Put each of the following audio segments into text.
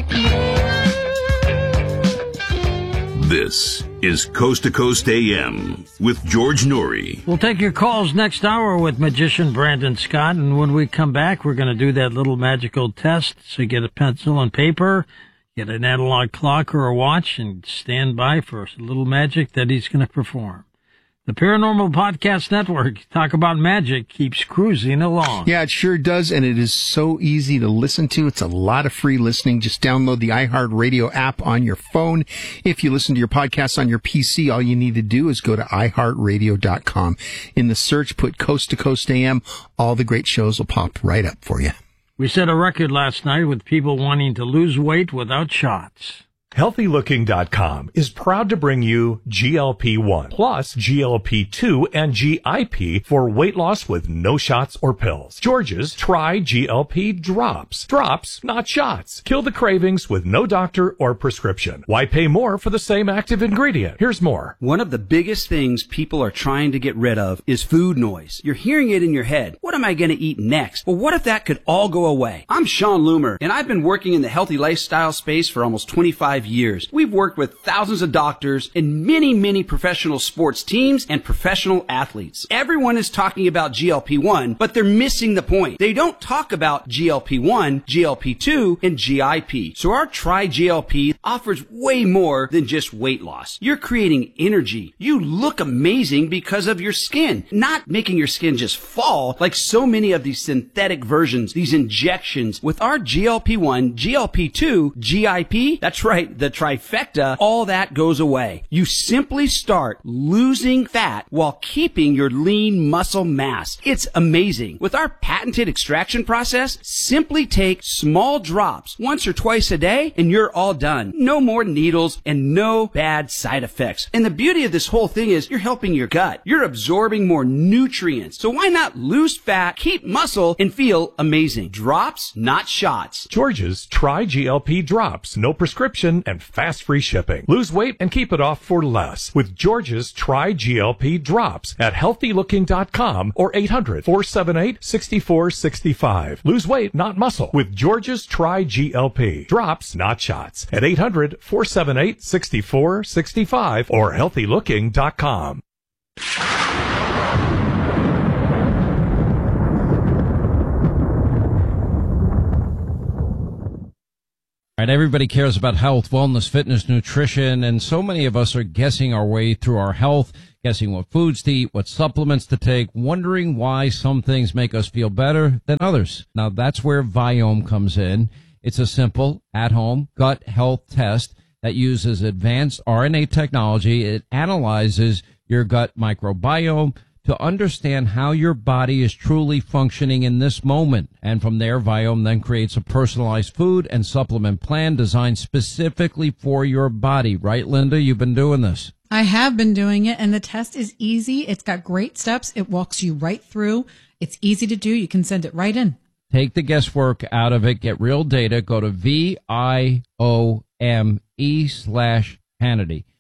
This is Coast to Coast AM with George Noory. We'll take your calls next hour with magician Brandon Scott, and when we come back, we're going to do that little magical test. So get a pencil and paper, get an analog clock or a watch, and stand by for a little magic that he's going to perform. The Paranormal Podcast Network, talk about magic, keeps cruising along. Yeah, it sure does, and it is so easy to listen to. It's a lot of free listening. Just download the iHeartRadio app on your phone. If you listen to your podcasts on your PC, all you need to do is go to iHeartRadio.com. In the search, put Coast to Coast AM. All the great shows will pop right up for you. We set a record last night with people wanting to lose weight without shots. HealthyLooking.com is proud to bring you GLP-1 plus GLP-2 and GIP for weight loss with no shots or pills. George's Try GLP Drops. Drops, not shots. Kill the cravings with no doctor or prescription. Why pay more for the same active ingredient? Here's more. One of the biggest things people are trying to get rid of is food noise. You're hearing it in your head. What am I going to eat next? Well, what if that could all go away? I'm Sean Loomer, and I've been working in the healthy lifestyle space for almost 25 years. We've worked with thousands of doctors and many professional sports teams and professional athletes. Everyone is talking about GLP-1, but they're missing the point. They don't talk about GLP-1, GLP-2, and GIP. So our Try GLP offers way more than just weight loss. You're creating energy. You look amazing because of your skin, not making your skin just fall like so many of these synthetic versions, these injections. With our GLP-1, GLP-2, GIP, that's right, the trifecta, all that goes away. You simply start losing fat while keeping your lean muscle mass. It's amazing. With our patented extraction process, simply take small drops once or twice a day and you're all done. No more needles and no bad side effects. And the beauty of this whole thing is you're helping your gut. You're absorbing more nutrients. So why not lose fat, keep muscle, and feel amazing? Drops, not shots. George's Try GLP Drops. No prescription and fast free shipping. Lose weight and keep it off for less with George's Try GLP Drops at HealthyLooking.com or 800-478-6465. Lose weight, not muscle, with George's Try GLP Drops, not shots, at 800-478-6465 or HealthyLooking.com. Right, everybody cares about health, wellness, fitness, nutrition, and so many of us are guessing our way through our health, guessing what foods to eat, what supplements to take, wondering why some things make us feel better than others. Now, that's where Viome comes in. It's a simple, at-home gut health test that uses advanced RNA technology. It analyzes your gut microbiome to understand how your body is truly functioning in this moment. And from there, Viome then creates a personalized food and supplement plan designed specifically for your body. Right, Linda? You've been doing this. I have been doing it, and the test is easy. It's got great steps. It walks you right through. It's easy to do. You can send it right in. Take the guesswork out of it. Get real data. Go to VIOME/Hannity.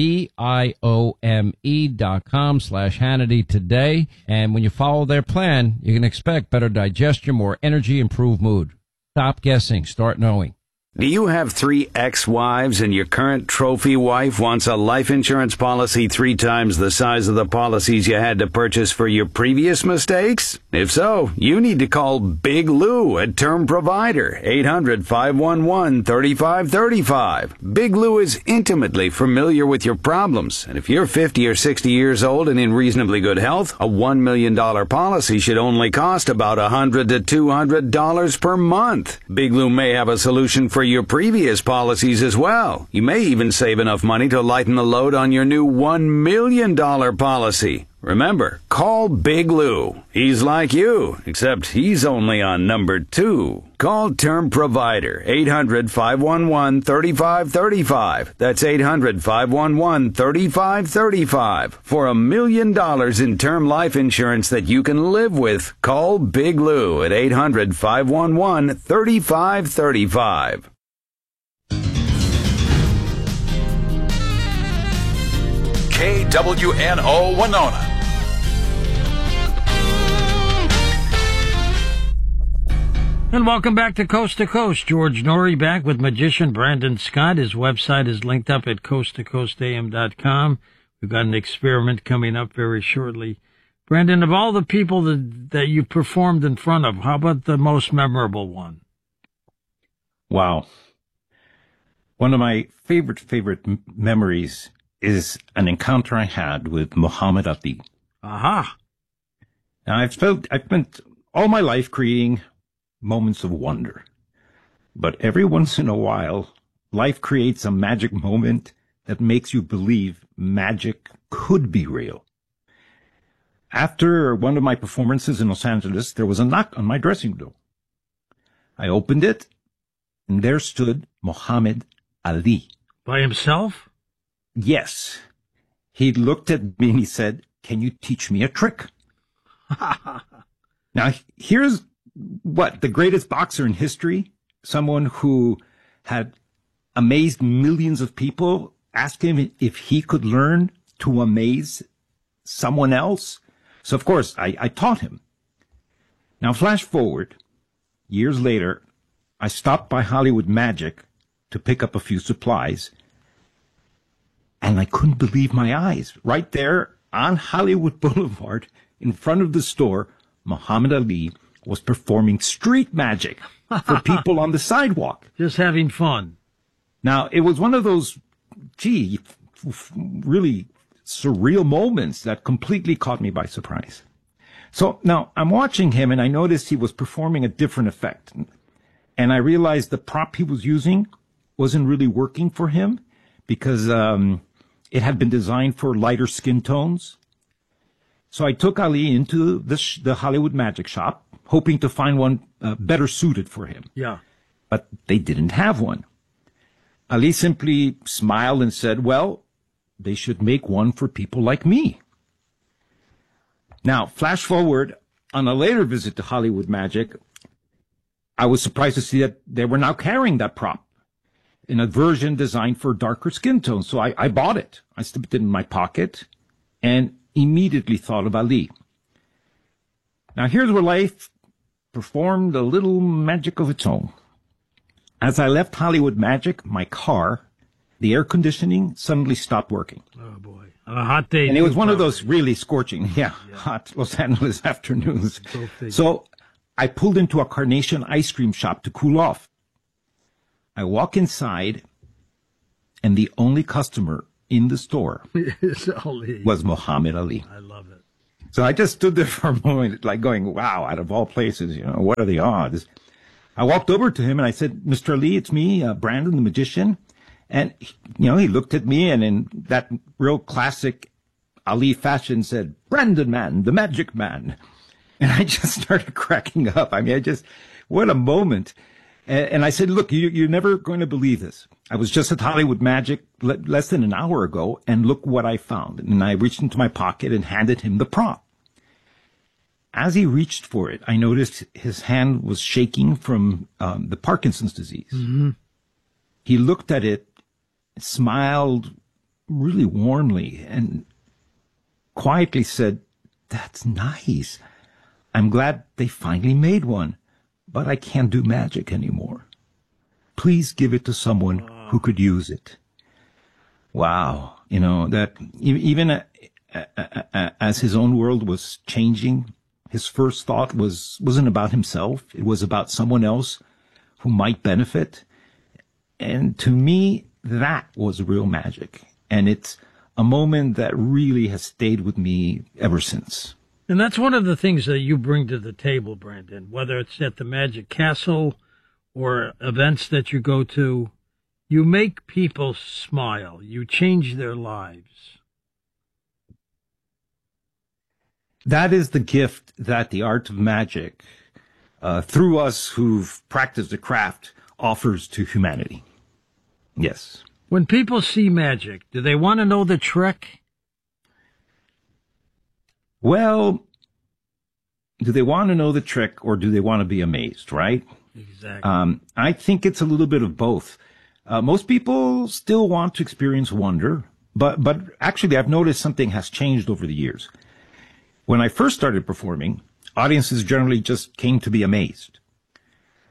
VIOME.com/Hannity today. And when you follow their plan, you can expect better digestion, more energy, improved mood. Stop guessing. Start knowing. Do you have 3 ex-wives and your current trophy wife wants a life insurance policy 3 times the size of the policies you had to purchase for your previous mistakes? If so, you need to call Big Lou at Term Provider, 800-511-3535. Big Lou is intimately familiar with your problems, and if you're 50 or 60 years old and in reasonably good health, a $1 million policy should only cost about $100 to $200 per month. Big Lou may have a solution for your previous policies as well. You may even save enough money to lighten the load on your new $1 million policy. Remember, call Big Lou. He's like you, except he's only on number 2. Call Term Provider, 800-511-3535. That's 800-511-3535. For $1 million in term life insurance that you can live with, call Big Lou at 800-511-3535. KWNO Winona. And welcome back to Coast. George Norrie back with magician Brandon Scott. His website is linked up at coasttocoastam.com. We've got an experiment coming up very shortly. Brandon, of all the people that you performed in front of, how about the most memorable one? Wow. One of my favorite memories is an encounter I had with Muhammad Ali. Aha. Now, I've spent all my life creating moments of wonder. But every once in a while, life creates a magic moment that makes you believe magic could be real. After one of my performances in Los Angeles, there was a knock on my dressing room. I opened it, and there stood Muhammad Ali. By himself? Yes. He looked at me and he said, "Can you teach me a trick?" Now, here's the greatest boxer in history, someone who had amazed millions of people, asked him if he could learn to amaze someone else. So, of course, I taught him. Now, flash forward, years later, I stopped by Hollywood Magic to pick up a few supplies, and I couldn't believe my eyes. Right there on Hollywood Boulevard, in front of the store, Muhammad Ali was performing street magic for people on the sidewalk. Just having fun. Now, it was one of those, really surreal moments that completely caught me by surprise. So now I'm watching him and I noticed he was performing a different effect. And I realized the prop he was using wasn't really working for him because it had been designed for lighter skin tones. So I took Ali into the Hollywood Magic Shop, hoping to find one better suited for him. Yeah. But they didn't have one. Ali simply smiled and said, "Well, they should make one for people like me." Now, flash forward, on a later visit to Hollywood Magic, I was surprised to see that they were now carrying that prop in a version designed for darker skin tones. So I bought it. I slipped it in my pocket and immediately thought of Ali. Now, here's where life performed a little magic of its own. As I left Hollywood Magic, my car, the air conditioning suddenly stopped working. Oh, boy. On a hot day. And it was one of those really scorching, hot Los Angeles afternoons. So I pulled into a Carnation ice cream shop to cool off. I walk inside, and the only customer in the store was Muhammad Ali. I love it. So I just stood there for a moment, like going, wow, out of all places, what are the odds? I walked over to him and I said, "Mr. Ali, it's me, Brandon the magician." And, he looked at me and in that real classic Ali fashion said, "Brandon man, the magic man." And I just started cracking up. What a moment. And I said, "Look, you're never going to believe this. I was just at Hollywood Magic less than an hour ago, and look what I found." And I reached into my pocket and handed him the prop. As he reached for it, I noticed his hand was shaking from the Parkinson's disease. Mm-hmm. He looked at it, smiled really warmly, and quietly said, "That's nice. I'm glad they finally made one, but I can't do magic anymore. Please give it to someone who could use it." Wow. That even as his own world was changing, his first thought wasn't about himself. It was about someone else who might benefit. And to me, that was real magic. And it's a moment that really has stayed with me ever since. And that's one of the things that you bring to the table, Brandon, whether it's at the Magic Castle or events that you go to. You make people smile. You change their lives. That is the gift that the art of magic, through us who've practiced the craft, offers to humanity. Yes. When people see magic, do they want to know the trick? Well, do they want to know the trick or do they want to be amazed, right? Exactly. I think it's a little bit of both. Most people still want to experience wonder, but actually I've noticed something has changed over the years. When I first started performing, audiences generally just came to be amazed.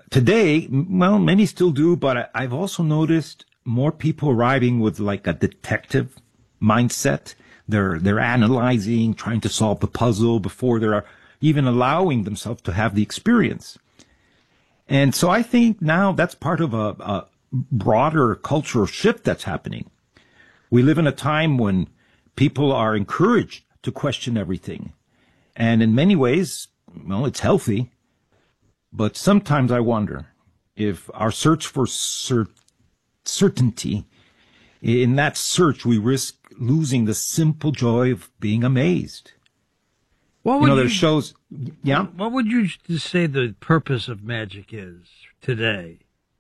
today, well, many still do, but I've also noticed more people arriving with like a detective mindset. They're analyzing, trying to solve the puzzle before they're even allowing themselves to have the experience. And so I think now that's part of a broader cultural shift that's happening. We live in a time when people are encouraged to question everything. And in many ways, well, it's healthy. But sometimes I wonder if our search for certainty, in that search, we risk losing the simple joy of being amazed. What would there's shows, yeah? What would you say the purpose of magic is today?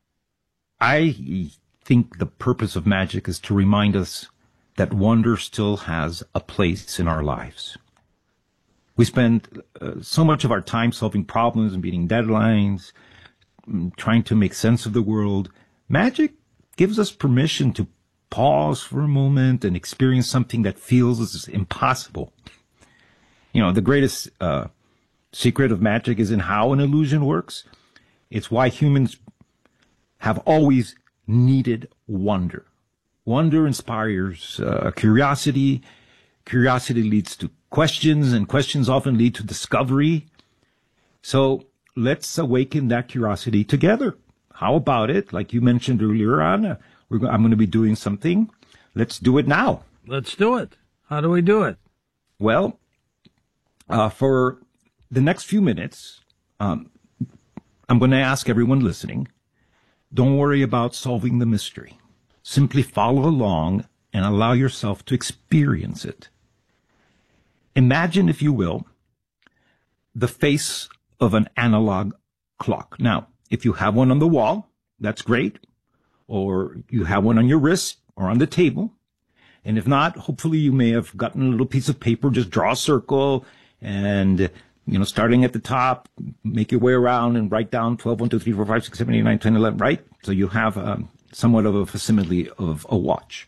I think the purpose of magic is to remind us that wonder still has a place in our lives. We spend so much of our time solving problems and meeting deadlines, trying to make sense of the world. Magic gives us permission to pause for a moment and experience something that feels impossible. The greatest secret of magic is in how an illusion works. It's why humans have always needed wonder. Wonder inspires curiosity. Curiosity leads to questions, and questions often lead to discovery. So let's awaken that curiosity together. How about it? Like you mentioned earlier on, I'm going to be doing something. Let's do it now. Let's do it. How do we do it? Well, for the next few minutes, I'm going to ask everyone listening, don't worry about solving the mystery. Simply follow along and allow yourself to experience it. Imagine, if you will, the face of an analog clock. Now, if you have one on the wall, that's great. Or you have one on your wrist or on the table. And if not, hopefully you may have gotten a little piece of paper, just draw a circle and, starting at the top, make your way around and write down 12, 1, 2, 3, 4, 5, 6, 7, 8, 9, 10, 11, right? So you have somewhat of a facsimile of a watch.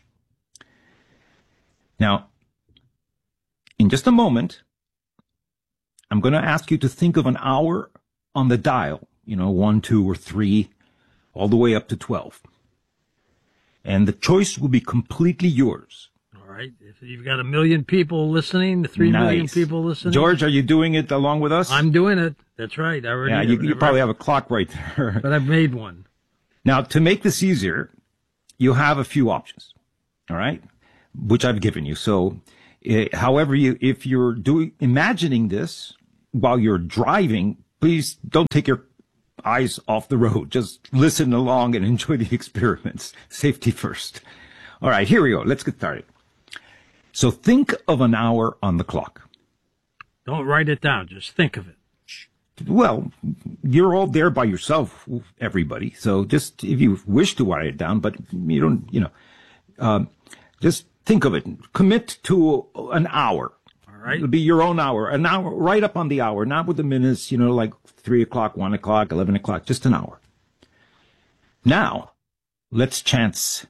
Now, in just a moment, I'm going to ask you to think of an hour on the dial, 1, 2, or 3, all the way up to 12. And the choice will be completely yours. All right. If you've got 1 million people listening, 3 million people listening. George, are you doing it along with us? I'm doing it. That's right. You probably have a clock right there. But I've made one. Now, to make this easier, you have a few options. All right? Which I've given you. So, however, if you're imagining this while you're driving, please don't take your eyes off the road. Just listen along and enjoy the experiments. Safety first. All right, here we go. Let's get started. So think of an hour on the clock. Don't write it down. Just think of it. Well, you're all there by yourself, everybody. So just, if you wish to write it down, but you don't, just think of it. Commit to an hour. All right. It'll be your own hour. An hour, right up on the hour, not with the minutes, like 3 o'clock, 1 o'clock, 11 o'clock, just an hour. Now, let's chance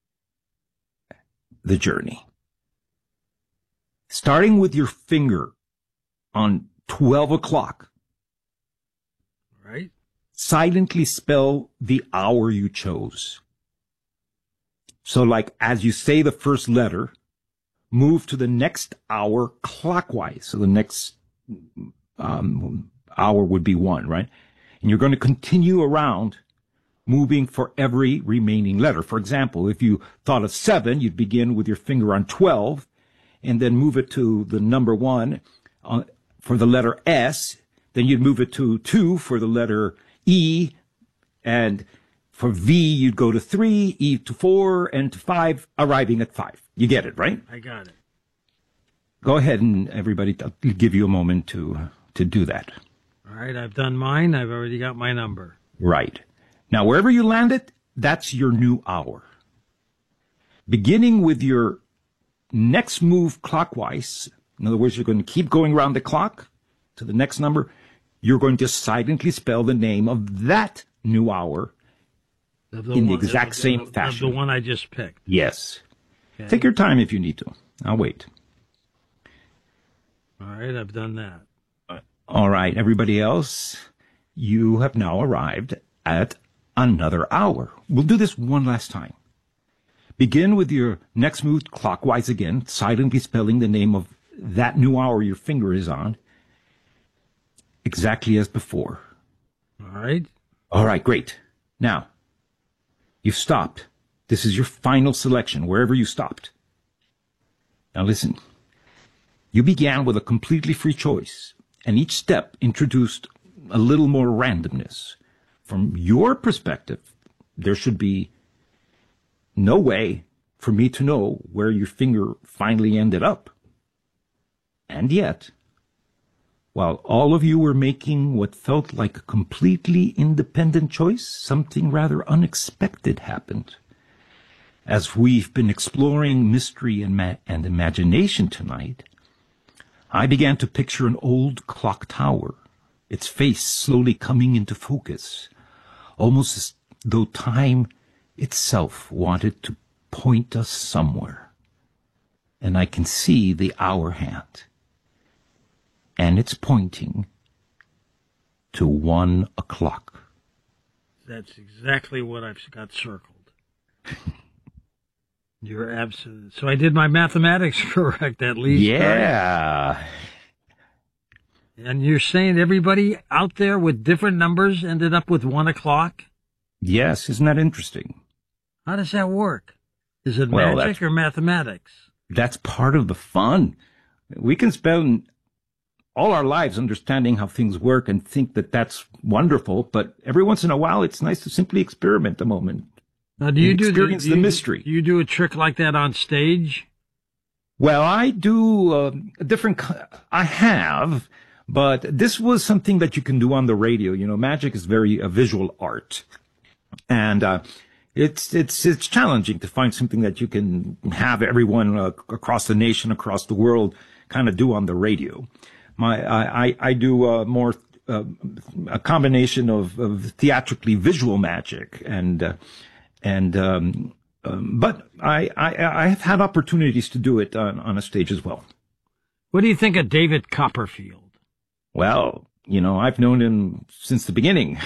the journey. Starting with your finger on 12 o'clock. Right. Silently spell the hour you chose. So as you say the first letter, move to the next hour clockwise. So the next hour would be 1, right? And you're going to continue around moving for every remaining letter. For example, if you thought of 7, you'd begin with your finger on 12 and then move it to the number 1 for the letter S. Then you'd move it to 2 for the letter E. And for V, you'd go to 3, E to 4, and to 5, arriving at 5. You get it, right? I got it. Go ahead and everybody, I'll give you a moment to do that. All right, I've done mine. I've already got my number. Right. Now, wherever you landed, that's your new hour. Beginning with your next move clockwise, in other words, you're going to keep going around the clock to the next number, you're going to silently spell the name of that new hour in the exact same fashion. Of the one I just picked. Yes. Okay. Take your time if you need to. I'll wait. All right, I've done that. All right, everybody else, you have now arrived at another hour. We'll do this one last time. Begin with your next move clockwise again, silently spelling the name of that new hour your finger is on, exactly as before. All right. All right, great. Now, you've stopped. This is your final selection, wherever you stopped. Now listen. You began with a completely free choice, and each step introduced a little more randomness. From your perspective, there should be no way for me to know where your finger finally ended up. And yet, while all of you were making what felt like a completely independent choice, something rather unexpected happened. As we've been exploring mystery and imagination tonight, I began to picture an old clock tower, its face slowly coming into focus, almost as though time itself wanted to point us somewhere. And I can see the hour hand, and it's pointing to 1 o'clock. That's exactly what I've got circled. You're absolute. So I did my mathematics correct, at least. Yeah. Right? And you're saying everybody out there with different numbers ended up with 1 o'clock? Yes, isn't that interesting? How does that work? Is it Well, magic or mathematics? That's part of the fun. We can spend all our lives understanding how things work and think that that's wonderful, but every once in a while it's nice to simply experiment a moment. Now, do you experience the mystery? Do you do a trick like that on stage? Well, I do a different. I have, but this was something that you can do on the radio. You know, magic is very a visual art, and it's challenging to find something that you can have everyone across the nation, across the world, kind of do on the radio. I do more a combination of theatrically visual magic but I have had opportunities to do it on a stage as well. What do you think of David Copperfield? Well, you know, I've known him since the beginning.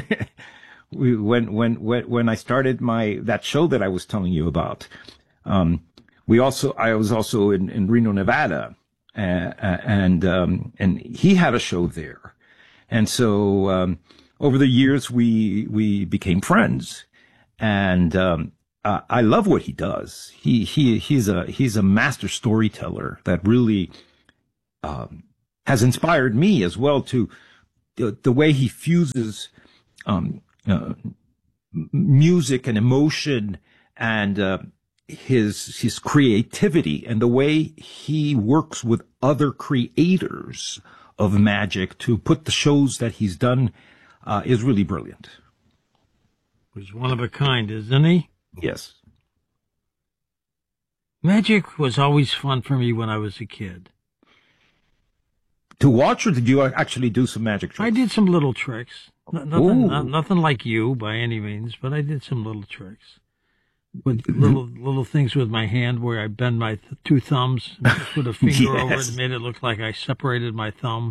When I started that show that I was telling you about, I was also in Reno, Nevada, and he had a show there, and so over the years we became friends. And I love what he does. He's a master storyteller that really has inspired me as well to the way he fuses music and emotion and his creativity and the way he works with other creators of magic to put the shows that he's done is really brilliant. He's one of a kind, isn't he? Yes. Magic was always fun for me when I was a kid. To watch, or did you actually do some magic tricks? I did some little tricks. Nothing like you by any means, but I did some little tricks. With little things with my hand where I bend my two thumbs, put a finger over it and made it look like I separated my thumb.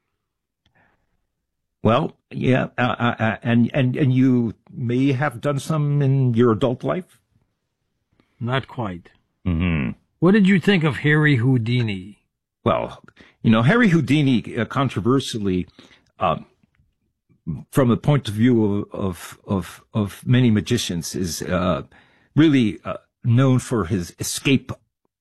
Well, yeah, and you may have done some in your adult life? Not quite. Mm-hmm. What did you think of Harry Houdini? Well, you know, Harry Houdini, controversially, from the point of view of many magicians, is really known for his escapes.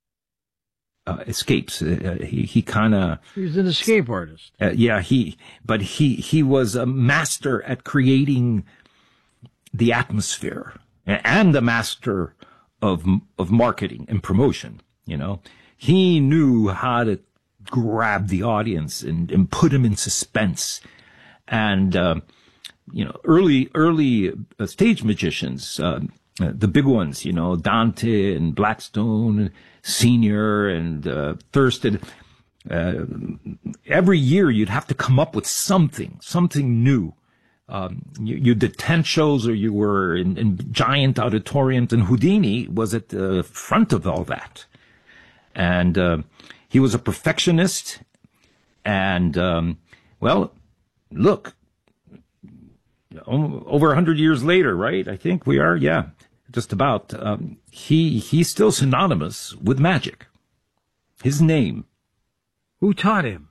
He kind of... He's an escape artist. He was a master at creating the atmosphere and a master of marketing and promotion. You know, he knew how to grab the audience and put them in suspense. And, you know, early stage magicians, the big ones, you know, Dante and Blackstone Senior and Thurston. Every year you'd have to come up with something new. You did 10 shows, or you were in giant auditoriums, and Houdini was at the front of all that. And he was a perfectionist. And well, look, over 100 years later, right? I think we are, yeah, just about. He's still synonymous with magic. His name. Who taught him?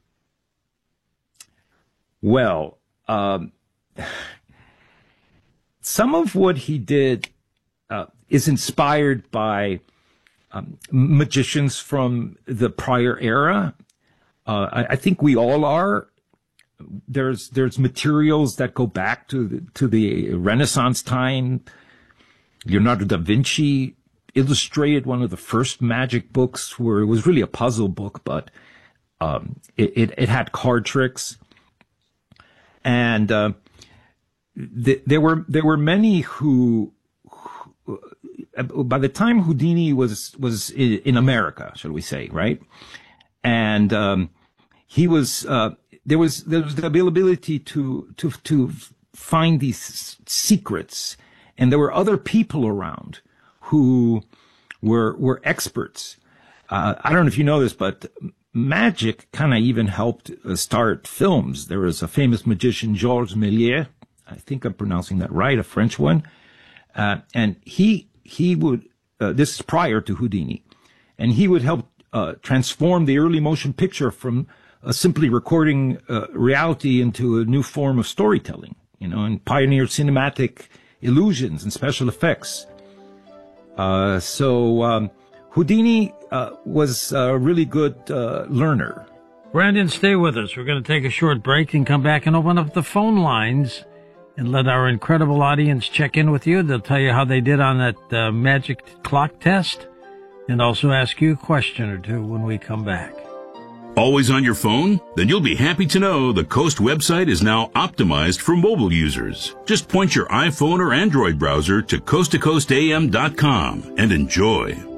Well, some of what he did is inspired by magicians from the prior era. I think we all are. There's materials that go back to the Renaissance time. Leonardo da Vinci illustrated one of the first magic books where it was really a puzzle book, but it had card tricks. And there were many who by the time Houdini was in America, shall we say, right? And he was there was the availability to find these secrets, and there were other people around who were experts. I don't know if you know this, but magic kind of even helped start films. There was a famous magician, Georges Méliès. I think I'm pronouncing that right, a French one. And he would, this is prior to Houdini, and he would help transform the early motion picture from simply recording reality into a new form of storytelling, and pioneered cinematic illusions and special effects. So Houdini was a really good learner. Brandon, stay with us. We're going to take a short break and come back and open up the phone lines and let our incredible audience check in with you. They'll tell you how they did on that magic clock test and also ask you a question or two when we come back. Always on your phone? Then you'll be happy to know the Coast website is now optimized for mobile users. Just point your iPhone or Android browser to coasttocoastam.com and enjoy.